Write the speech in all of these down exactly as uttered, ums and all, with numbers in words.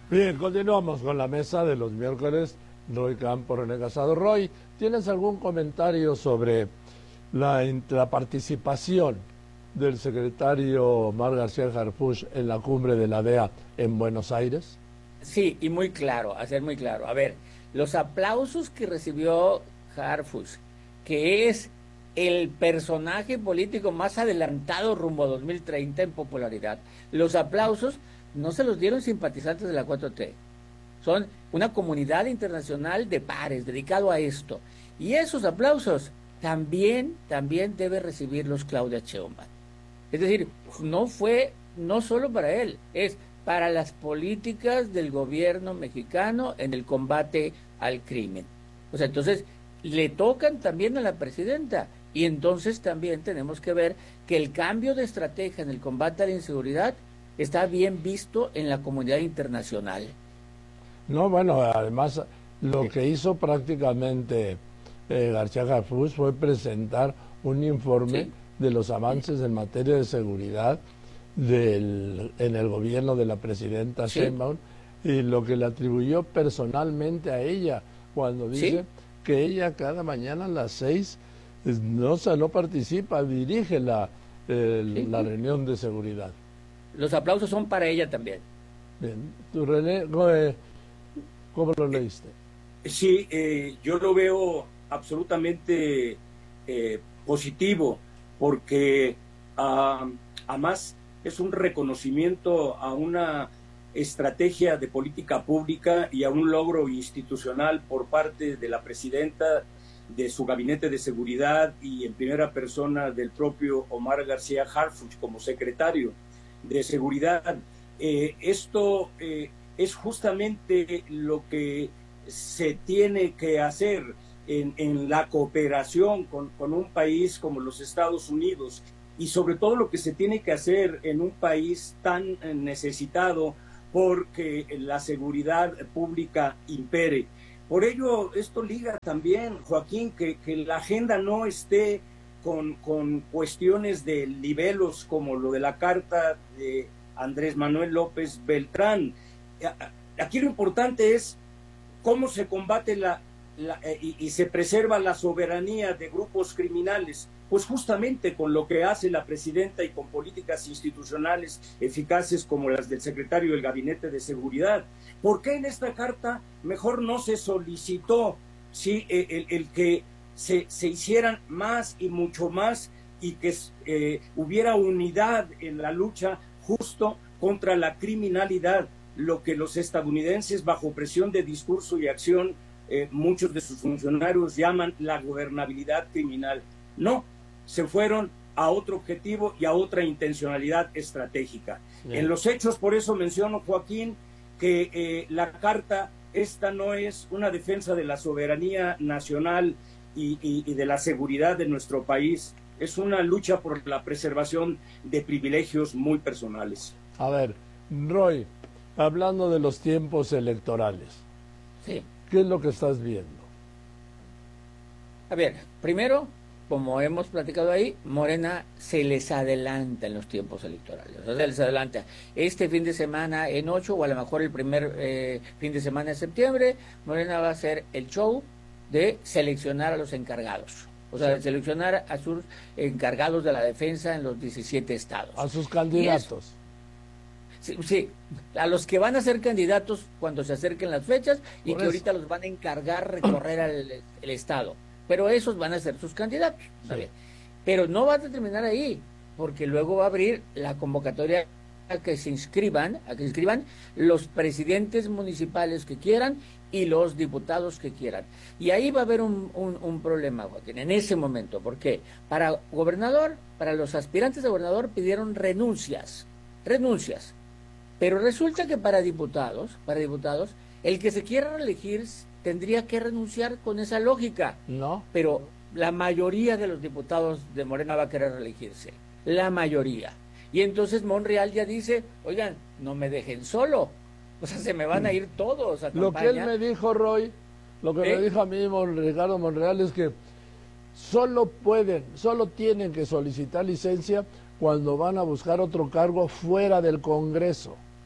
Bien, continuamos con la mesa de los miércoles. Roy Campos, René Casado. Roy, ¿tienes algún comentario sobre la, la participación del secretario Omar García Harfuch en la cumbre de la D E A en Buenos Aires? Sí, y muy claro, hacer muy claro. A ver, los aplausos que recibió Harfuch, que es el personaje político más adelantado rumbo a dos mil treinta en popularidad, los aplausos no se los dieron simpatizantes de la cuatro T. Son una comunidad internacional de pares dedicado a esto. Y esos aplausos también, también debe recibirlos Claudia Sheinbaum. Es decir, no fue, no solo para él, es para las políticas del gobierno mexicano en el combate al crimen. O sea, entonces le tocan también a la presidenta. Y entonces también tenemos que ver que el cambio de estrategia en el combate a la inseguridad está bien visto en la comunidad internacional. No, bueno, además lo que hizo prácticamente eh, García Harfuch fue presentar un informe Sí, de los avances en materia de seguridad del, en el gobierno de la presidenta sí, Sheinbaum, y lo que le atribuyó personalmente a ella cuando dice sí, que ella cada mañana a las seis no, o sea, no participa, dirige la, eh, sí. la reunión de seguridad. Los aplausos son para ella también. Bien, tú, René, ¿cómo, eh, cómo lo Eh, leíste? sí, eh, yo lo veo absolutamente eh, positivo porque uh, además es un reconocimiento a una estrategia de política pública y a un logro institucional por parte de la presidenta, de su gabinete de seguridad y en primera persona del propio Omar García Harfuch como secretario de seguridad. Eh, esto eh, es justamente lo que se tiene que hacer en, en la cooperación con, con un país como los Estados Unidos y sobre todo lo que se tiene que hacer en un país tan necesitado porque la seguridad pública impere. Por ello, esto liga también, Joaquín, que, que la agenda no esté con, con cuestiones de libelos como lo de la carta de Andrés Manuel López Beltrán. Aquí lo importante es cómo se combate la, la, eh, y, y se preserva la soberanía de grupos criminales, pues justamente con lo que hace la presidenta y con políticas institucionales eficaces como las del secretario del Gabinete de Seguridad. ¿Por qué en esta carta mejor no se solicitó sí, el, el que se, se hicieran más y mucho más y que eh, hubiera unidad en la lucha justo contra la criminalidad, lo que los estadounidenses bajo presión de discurso y acción, eh, muchos de sus funcionarios llaman la gobernabilidad criminal? No, se fueron a otro objetivo y a otra intencionalidad estratégica. Bien. En los hechos, por eso menciono, Joaquín, que eh, la carta esta no es una defensa de la soberanía nacional y, y, y de la seguridad de nuestro país, es una lucha por la preservación de privilegios muy personales. A ver, Roy, hablando de los tiempos electorales, Sí. ¿qué es lo que estás viendo? A ver, primero, como hemos platicado ahí, Morena se les adelanta en los tiempos electorales. O sea, se les adelanta este fin de semana en ocho o a lo mejor el primer eh, fin de semana de septiembre, Morena va a hacer el show de seleccionar a los encargados. O sea, sí. seleccionar a sus encargados de la defensa en los diecisiete estados. A sus candidatos. Sí, sí, a los que van a ser candidatos cuando se acerquen las fechas y Por que eso. ahorita los van a encargar recorrer al el estado. Pero esos van a ser sus candidatos. Sí. ¿Vale? Pero no va a terminar ahí, porque luego va a abrir la convocatoria a que se inscriban, a que se inscriban los presidentes municipales que quieran y los diputados que quieran. Y ahí va a haber un, un, un problema, Joaquín, en ese momento. ¿Por qué? Para gobernador, para los aspirantes de gobernador pidieron renuncias, renuncias. Pero resulta que para diputados, para diputados, el que se quiera reelegir tendría que renunciar con esa lógica. No. Pero la mayoría de los diputados de Morena va a querer reelegirse. La mayoría. Y entonces Monreal ya dice, oigan, no me dejen solo. O sea, se me van a ir todos a campaña. Lo que él me dijo, Roy, lo que ¿Eh? me dijo a mí Ricardo Monreal es que solo pueden, solo tienen que solicitar licencia cuando van a buscar otro cargo fuera del Congreso.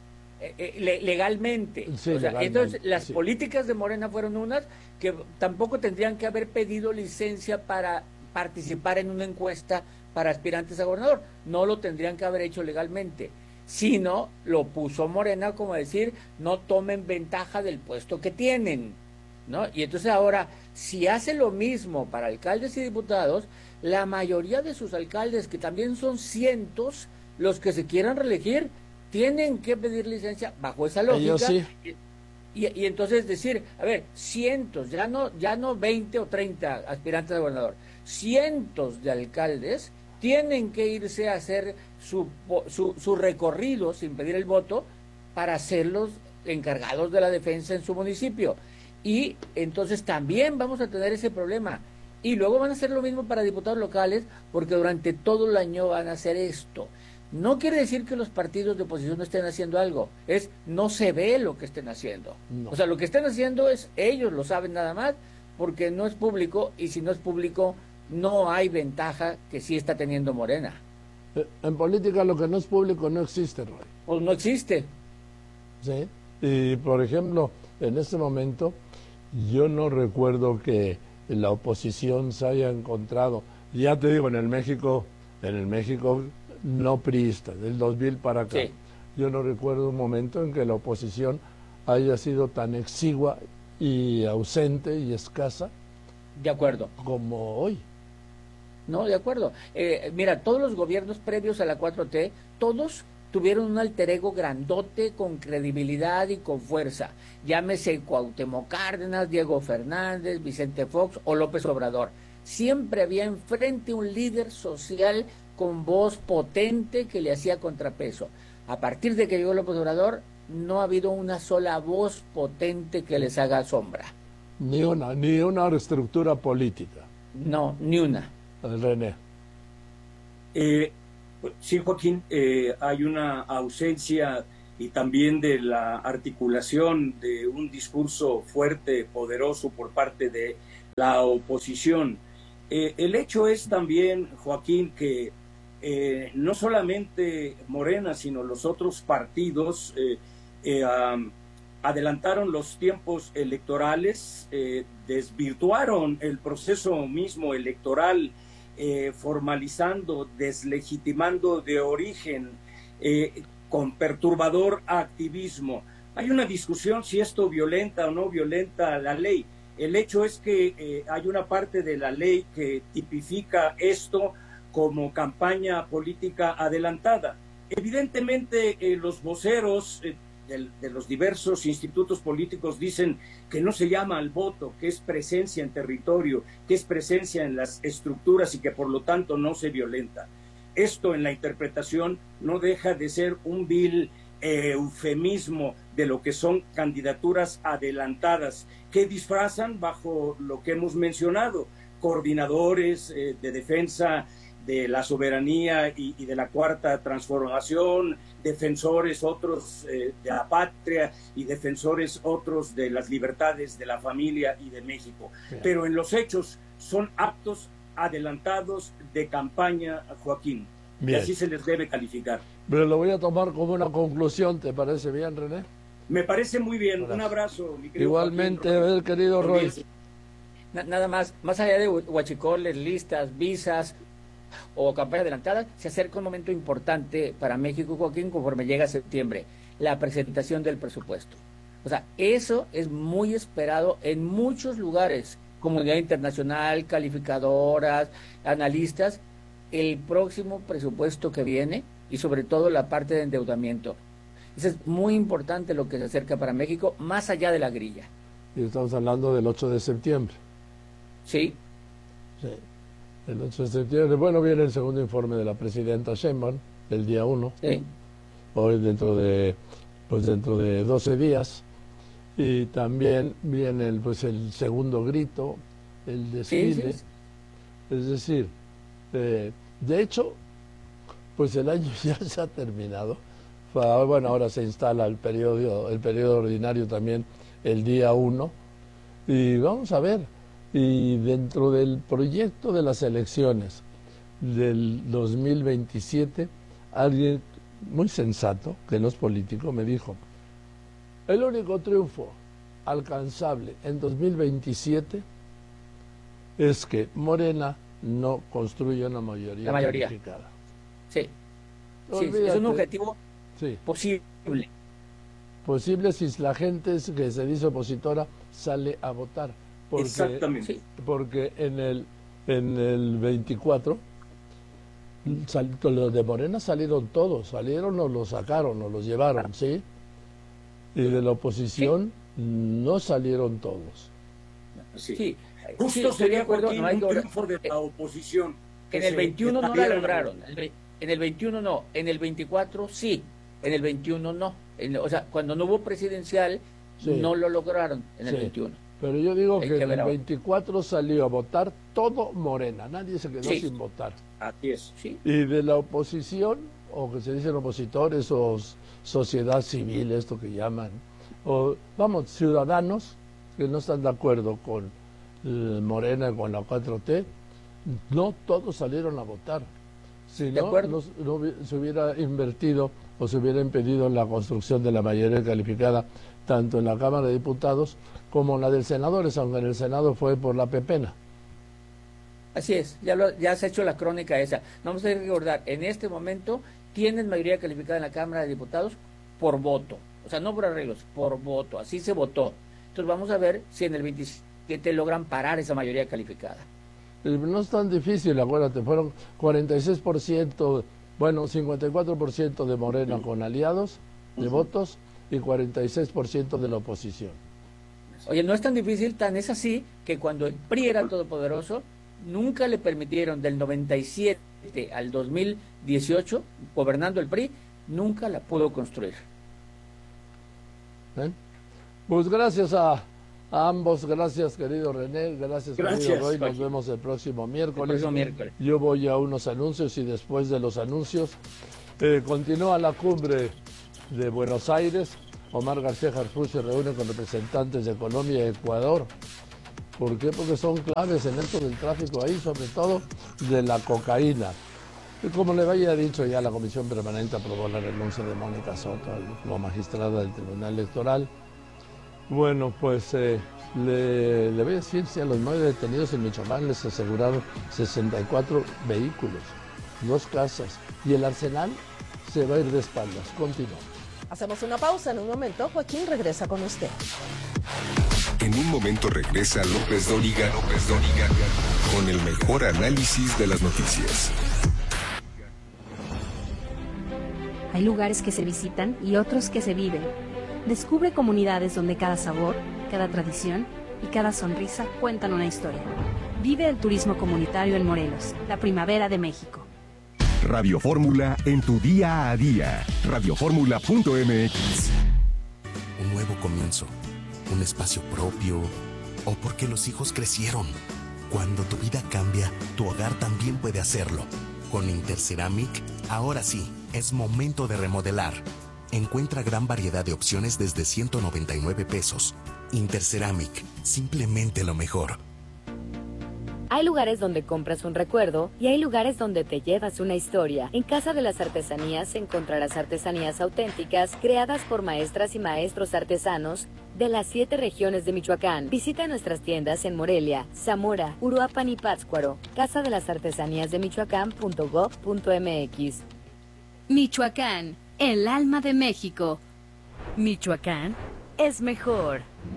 eh, le, legalmente. Sí, o sea, legalmente, entonces, las sí. políticas de Morena fueron unas que tampoco tendrían que haber pedido licencia para participar en una encuesta para aspirantes a gobernador. No lo tendrían que haber hecho legalmente, sino lo puso Morena como decir, no tomen ventaja del puesto que tienen, ¿no? Y entonces ahora, si hace lo mismo para alcaldes y diputados, la mayoría de sus alcaldes, que también son cientos, los que se quieran reelegir, tienen que pedir licencia bajo esa lógica. Ellos sí. Y, y entonces decir, a ver, cientos, ya no, ya no veinte o treinta aspirantes a gobernador, cientos de alcaldes tienen que irse a hacer su, su, su recorrido sin pedir el voto para ser los encargados de la defensa en su municipio. Y entonces también vamos a tener ese problema. Y luego van a hacer lo mismo para diputados locales, porque durante todo el año van a hacer esto. No quiere decir que los partidos de oposición no estén haciendo algo, es no se ve lo que estén haciendo. No. O sea, lo que estén haciendo es, ellos lo saben nada más, porque no es público, y si no es público, no hay ventaja que sí está teniendo Morena. En política lo que no es público no existe, Roy. Pues no existe. Sí, y por ejemplo, en este momento, yo no recuerdo que la oposición se haya encontrado, ya te digo, en el México, en el México no priista, del dos mil para acá. Sí. Yo no recuerdo un momento en que la oposición haya sido tan exigua y ausente y escasa. De acuerdo. Como hoy. No, de acuerdo. Eh, mira, todos los gobiernos previos a la cuatro T, todos tuvieron un alter ego grandote con credibilidad y con fuerza. Llámese Cuauhtémoc Cárdenas, Diego Fernández, Vicente Fox o López Obrador. Siempre había enfrente un líder social con voz potente que le hacía contrapeso. A partir de que llegó López Obrador, no ha habido una sola voz potente que les haga sombra. Ni una, ni una estructura política. No, ni una. René. Eh, sí, Joaquín, eh, hay una ausencia y también de la articulación de un discurso fuerte, poderoso por parte de la oposición. Eh, el hecho es también, Joaquín, que eh, no solamente Morena, sino los otros partidos eh, eh, um, adelantaron los tiempos electorales, eh, desvirtuaron el proceso mismo electoral, eh, formalizando, deslegitimando de origen, eh, con perturbador activismo. Hay una discusión si esto violenta o no violenta la ley. El hecho es que eh, hay una parte de la ley que tipifica esto como campaña política adelantada. Evidentemente, eh, los voceros eh, de, de los diversos institutos políticos dicen que no se llama al voto, que es presencia en territorio, que es presencia en las estructuras y que por lo tanto no se violenta. Esto en la interpretación no deja de ser un vil eh, eufemismo de lo que son candidaturas adelantadas que disfrazan bajo lo que hemos mencionado, coordinadores eh, de defensa de la soberanía y, y de la cuarta transformación, defensores otros eh, de la patria y defensores otros de las libertades de la familia y de México. Bien. Pero en los hechos son actos adelantados de campaña, Joaquín. Bien. Y así se les debe calificar. Pero lo voy a tomar como una conclusión, ¿te parece bien, René? Me parece muy bien. Gracias. Un abrazo, mi querido Igualmente, Joaquín, Roy. querido Roy. Nada más, más allá de huachicoles, listas, visas o campaña adelantada, se acerca un momento importante para México, Joaquín, conforme llega septiembre, la presentación del presupuesto. O sea, eso es muy esperado en muchos lugares, comunidad internacional, calificadoras, analistas, el próximo presupuesto que viene y sobre todo la parte de endeudamiento. Eso es muy importante lo que se acerca para México, más allá de la grilla. Y estamos hablando del ocho de septiembre. Sí. Sí. El ocho de septiembre, bueno, viene el segundo informe de la presidenta Sheinbaum, el día uno. Sí. Hoy dentro de, pues dentro de doce días. Y también viene el, pues el segundo grito, el desfile. Sí, sí. Es decir, eh, de hecho, pues el año ya se ha terminado. Bueno, ahora se instala el periodo, el periodo ordinario también el día uno. Y vamos a ver. Y dentro del proyecto de las elecciones del dos mil veintisiete, alguien muy sensato, que no es político, me dijo, El único triunfo alcanzable en dos mil veintisiete es que Morena no construye una mayoría, La mayoría. calificada. Sí. Sí, Olvídate. es un objetivo Sí. posible. Posible si la gente que se dice opositora sale a votar. Porque, Exactamente. Sí. porque en el en el veinticuatro sal, los de Morena salieron todos, salieron o los sacaron o los llevaron, ¿sí? Y de la oposición no salieron todos. Sí. Sí. Justo Sí, estoy de sería, acuerdo, Joaquín, no hay un que- triunfo de la oposición. que En el se veintiuno no la estaría- lograron. En el ve- En el veintiuno no. En el veinticuatro sí. En el veintiuno no. En- o sea, cuando no hubo presidencial, Sí. no lo lograron en el Sí. veintiuno. Pero yo digo Hay que que en ver el ahora. veinticuatro salió a votar todo Morena, nadie se quedó Sí. sin votar. Así es. Sí. Y de la oposición, o que se dicen opositores, o s- sociedad civil, esto que llaman, o vamos, ciudadanos que no están de acuerdo con eh, Morena y con la cuatro T, no todos salieron a votar. Si De no, acuerdo. no s- no hubi- se hubiera invertido o se hubiera impedido la construcción de la mayoría calificada tanto en la Cámara de Diputados como en la del Senadores, aunque en el Senado fue por la pepena. Así es, ya, lo, ya se ha hecho la crónica esa. No vamos a recordar, en este momento tienen mayoría calificada en la Cámara de Diputados por voto. O sea, no por arreglos, por voto. Así se votó. Entonces vamos a ver si en el veintisiete logran parar esa mayoría calificada. Y no es tan difícil, acuérdate, fueron cuarenta y seis por ciento, bueno, cincuenta y cuatro por ciento de Morena con aliados de votos y cuarenta y seis por ciento de la oposición. Oye, no es tan difícil, tan es así que cuando el P R I era todopoderoso, nunca le permitieron del noventa y siete al dos mil dieciocho, gobernando el P R I, nunca la pudo construir. ¿Eh? Pues gracias a, a ambos, gracias querido René, gracias, Gracias, querido Roy, nos Joaquín. vemos el próximo El miércoles. próximo miércoles. Yo voy a unos anuncios y después de los anuncios eh, continúa la cumbre de Buenos Aires. Omar García Harfuch se reúne con representantes de Colombia y Ecuador. ¿Por qué? Porque son claves en esto del tráfico ahí, sobre todo de la cocaína. Y como le había dicho ya, la Comisión Permanente aprobó la renuncia de Mónica Soto como magistrada del Tribunal Electoral. Bueno, pues eh, le, le voy a decir, si a los nueve detenidos en Michoacán les aseguraron sesenta y cuatro vehículos, dos casas, y el arsenal se va a ir de espaldas. Continúa. Hacemos una pausa. En un momento, Joaquín regresa con usted. En un momento regresa López Dóriga, López Dóriga, con el mejor análisis de las noticias. Hay lugares que se visitan y otros que se viven. Descubre comunidades donde cada sabor, cada tradición y cada sonrisa cuentan una historia. Vive el turismo comunitario en Morelos, la primavera de México. Radio Fórmula en tu día a día. radioformula punto m x. Un nuevo comienzo, un espacio propio, o porque los hijos crecieron. Cuando tu vida cambia, tu hogar también puede hacerlo. Con Interceramic, ahora sí, es momento de remodelar. Encuentra gran variedad de opciones desde ciento noventa y nueve pesos. Interceramic, simplemente lo mejor. Hay lugares donde compras un recuerdo y hay lugares donde te llevas una historia. En Casa de las Artesanías encontrarás artesanías auténticas creadas por maestras y maestros artesanos de las siete regiones de Michoacán. Visita nuestras tiendas en Morelia, Zamora, Uruapan y Pátzcuaro. Casa de las Artesanías de Michoacán punto gob punto m x. Michoacán, el alma de México. Michoacán es mejor.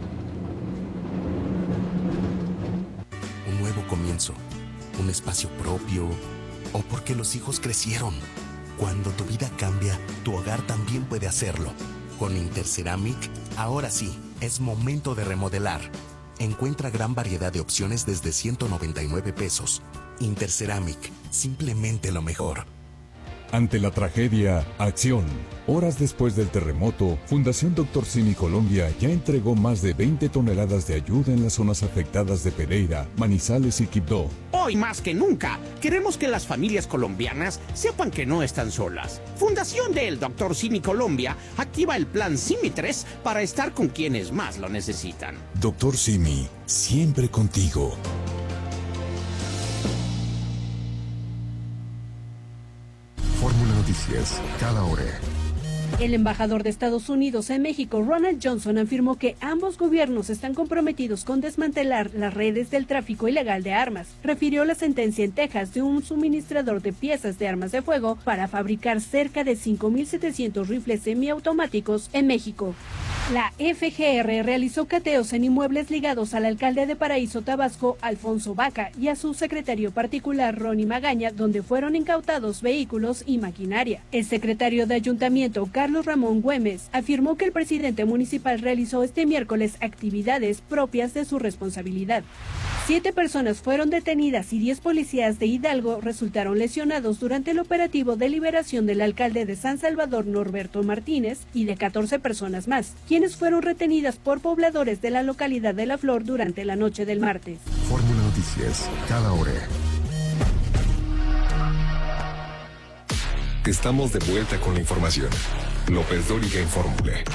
Un nuevo comienzo, un espacio propio, o porque los hijos crecieron. Cuando tu vida cambia, tu hogar también puede hacerlo. Con Interceramic, ahora sí, es momento de remodelar. Encuentra gran variedad de opciones desde ciento noventa y nueve pesos. Interceramic, simplemente lo mejor. Ante la tragedia, acción. Horas después del terremoto, Fundación Doctor Simi Colombia ya entregó más de veinte toneladas de ayuda en las zonas afectadas de Pereira, Manizales y Quibdó. Hoy más que nunca, queremos que las familias colombianas sepan que no están solas. Fundación del Doctor Simi Colombia activa el plan Simi tres para estar con quienes más lo necesitan. Doctor Simi, siempre contigo. Fórmula Noticias, cada hora. El embajador de Estados Unidos en México, Ronald Johnson, afirmó que ambos gobiernos están comprometidos con desmantelar las redes del tráfico ilegal de armas. Refirió la sentencia en Texas de un suministrador de piezas de armas de fuego para fabricar cerca de cinco mil setecientos rifles semiautomáticos en México. La F G R realizó cateos en inmuebles ligados al alcalde de Paraíso, Tabasco, Alfonso Baca, y a su secretario particular, Ronnie Magaña, donde fueron incautados vehículos y maquinaria. El secretario de Ayuntamiento, Carlos Ramón Güemes, afirmó que el presidente municipal realizó este miércoles actividades propias de su responsabilidad. Siete personas fueron detenidas y diez policías de Hidalgo resultaron lesionados durante el operativo de liberación del alcalde de San Salvador, Norberto Martínez, y de catorce personas más, quienes fueron retenidas por pobladores de la localidad de La Flor durante la noche del martes. Fórmula Noticias, cada hora. Estamos de vuelta con la información. López Dóriga en Fórmula.